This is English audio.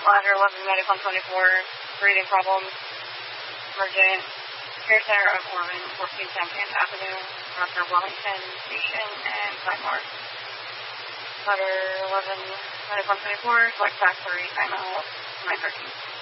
Ladder 11, Medic 124, breathing problems, emergent, Care Center of Orman, 14 Champaign Avenue, Dr. Wellington Station, and Pine North. Ladder 11, Medic 124, select factory, time out, 9:13.